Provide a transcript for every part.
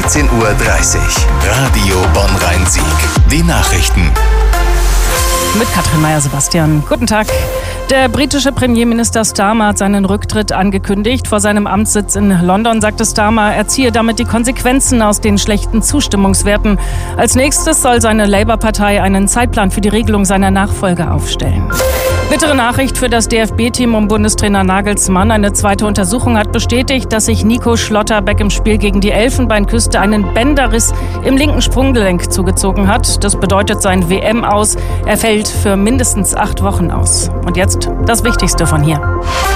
13:30 Uhr. Radio Bonn-Rhein-Sieg. Die Nachrichten. Mit Katrin Meyer-Sebastian. Guten Tag. Der britische Premierminister Starmer hat seinen Rücktritt angekündigt. Vor seinem Amtssitz in London sagte Starmer, er ziehe damit die Konsequenzen aus den schlechten Zustimmungswerten. Als nächstes soll seine Labour-Partei einen Zeitplan für die Regelung seiner Nachfolge aufstellen. Bittere Nachricht für das DFB-Team um Bundestrainer Nagelsmann. Eine zweite Untersuchung hat bestätigt, dass sich Nico Schlotterbeck im Spiel gegen die Elfenbeinküste einen Bänderriss im linken Sprunggelenk zugezogen hat. Das bedeutet sein WM-Aus. Er fällt für mindestens 8 Wochen aus. Und jetzt das Wichtigste von hier.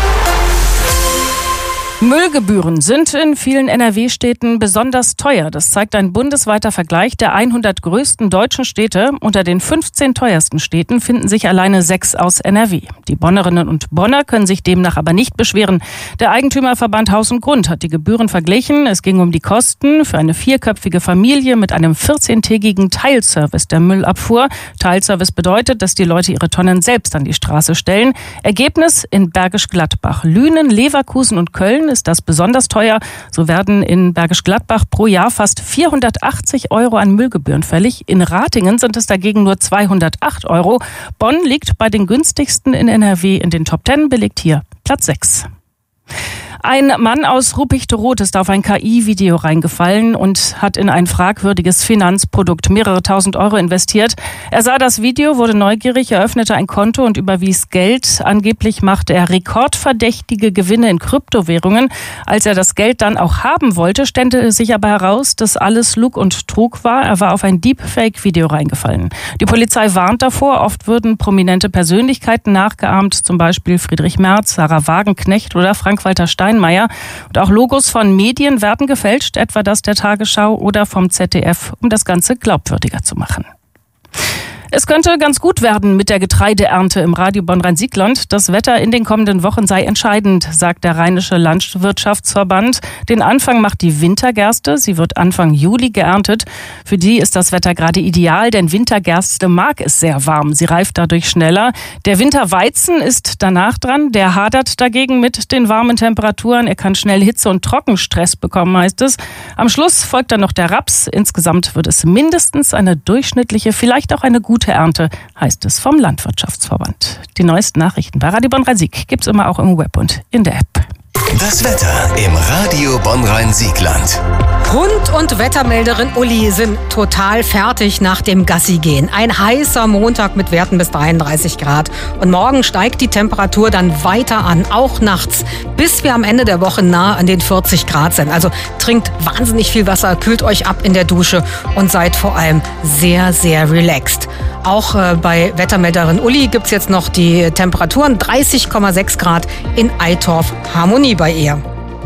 Müllgebühren sind in vielen NRW-Städten besonders teuer. Das zeigt ein bundesweiter Vergleich der 100 größten deutschen Städte. Unter den 15 teuersten Städten finden sich alleine 6 aus NRW. Die Bonnerinnen und Bonner können sich demnach aber nicht beschweren. Der Eigentümerverband Haus und Grund hat die Gebühren verglichen. Es ging um die Kosten für eine 4-köpfige Familie mit einem 14-tägigen Teilservice der Müllabfuhr. Teilservice bedeutet, dass die Leute ihre Tonnen selbst an die Straße stellen. Ergebnis: in Bergisch Gladbach, Lünen, Leverkusen und Köln ist das besonders teuer. So werden in Bergisch Gladbach pro Jahr fast 480 € an Müllgebühren fällig. In Ratingen sind es dagegen nur 208 €. Bonn liegt bei den günstigsten in NRW. In den Top 10 belegt hier Platz 6. Ein Mann aus Ruppichteroth ist auf ein KI-Video reingefallen und hat in ein fragwürdiges Finanzprodukt mehrere tausend € investiert. Er sah das Video, wurde neugierig, eröffnete ein Konto und überwies Geld. Angeblich machte er rekordverdächtige Gewinne in Kryptowährungen. Als er das Geld dann auch haben wollte, stellte sich aber heraus, dass alles Lug und Trug war. Er war auf ein Deepfake-Video reingefallen. Die Polizei warnt davor. Oft würden prominente Persönlichkeiten nachgeahmt, zum Beispiel Friedrich Merz, Sarah Wagenknecht oder Frank-Walter Steinmeier. Und auch Logos von Medien werden gefälscht, etwa das der Tagesschau oder vom ZDF, um das Ganze glaubwürdiger zu machen. Es könnte ganz gut werden mit der Getreideernte im Radio Bonn-Rhein-Sieg-Land. Das Wetter in den kommenden Wochen sei entscheidend, sagt der Rheinische Landwirtschaftsverband. Den Anfang macht die Wintergerste. Sie wird Anfang Juli geerntet. Für die ist das Wetter gerade ideal, denn Wintergerste mag es sehr warm. Sie reift dadurch schneller. Der Winterweizen ist danach dran. Der hadert dagegen mit den warmen Temperaturen. Er kann schnell Hitze- und Trockenstress bekommen, heißt es. Am Schluss folgt dann noch der Raps. Insgesamt wird es mindestens eine durchschnittliche, vielleicht auch eine gute Ernte, heißt es vom Landwirtschaftsverband. Die neuesten Nachrichten bei Radio Bonn-Rhein-Sieg gibt's immer auch im Web und in der App. Das Wetter im Radio Bonn-Rhein-Sieg-Land. Hund und Wettermelderin Uli sind total fertig nach dem Gassi-Gehen. Ein heißer Montag mit Werten bis 33 Grad. Und morgen steigt die Temperatur dann weiter an, auch nachts, bis wir am Ende der Woche nahe an den 40 Grad sind. Also trinkt wahnsinnig viel Wasser, kühlt euch ab in der Dusche und seid vor allem sehr, sehr relaxed. Auch bei Wettermelderin Uli gibt's jetzt noch die Temperaturen 30,6 Grad in Eitorf. Harmonie bei ihr.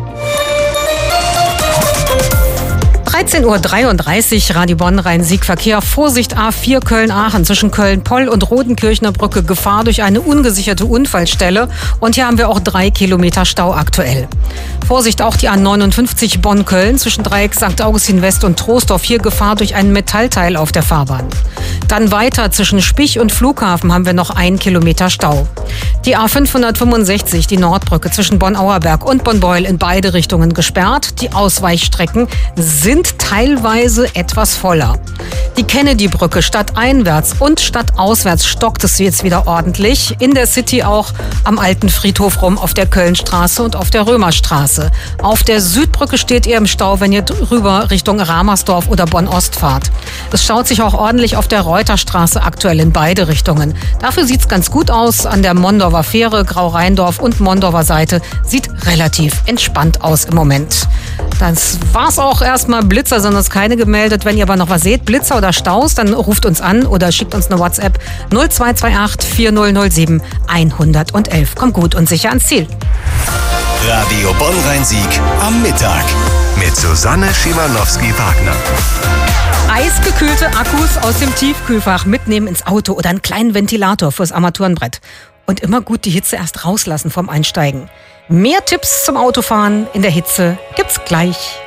13:33 Uhr, Radio Bonn-Rhein-Sieg Verkehr. Vorsicht A4 Köln-Aachen zwischen Köln-Poll und Rodenkirchner Brücke. Gefahr durch eine ungesicherte Unfallstelle. Und hier haben wir auch 3 Kilometer Stau aktuell. Vorsicht auch die A59 Bonn-Köln zwischen Dreieck St. Augustin West und Troisdorf. Hier Gefahr durch einen Metallteil auf der Fahrbahn. Dann weiter zwischen Spich und Flughafen haben wir noch 1 Kilometer Stau. Die A565, die Nordbrücke zwischen Bonn-Auerberg und Bonn-Beuel in beide Richtungen gesperrt. Die Ausweichstrecken sind teilweise etwas voller. Die Kennedy-Brücke stadteinwärts und stadtauswärts stockt es jetzt wieder ordentlich. In der City auch am alten Friedhof rum auf der Kölnstraße und auf der Römerstraße. Auf der Südbrücke steht ihr im Stau, wenn ihr drüber Richtung Ramersdorf oder Bonn-Ost fahrt. Es staut sich auch ordentlich auf der Reuterstraße aktuell in beide Richtungen. Dafür sieht's ganz gut aus. An der Mondorfer Fähre, Grau-Rheindorf und Mondorfer Seite sieht relativ entspannt aus im Moment. Das war's auch erstmal. Blitzer sind uns keine gemeldet. Wenn ihr aber noch was seht, Blitzer oder Staus, dann ruft uns an oder schickt uns eine WhatsApp 0228 4007 111. Kommt gut und sicher ans Ziel. Radio Bonn-Rhein-Sieg am Mittag mit Susanne Schimanowski-Wagner. Eisgekühlte Akkus aus dem Tiefkühlfach mitnehmen ins Auto oder einen kleinen Ventilator fürs Armaturenbrett. Und immer gut die Hitze erst rauslassen vorm Einsteigen. Mehr Tipps zum Autofahren in der Hitze gibt's gleich.